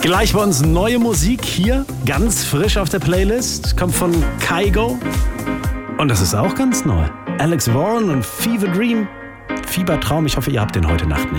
Gleich bei uns neue Musik hier, ganz frisch auf der Playlist, kommt von Kygo. Und das ist auch ganz neu. Alex Warren und Fever Dream. Fiebertraum, ich hoffe, ihr habt den heute Nacht nicht.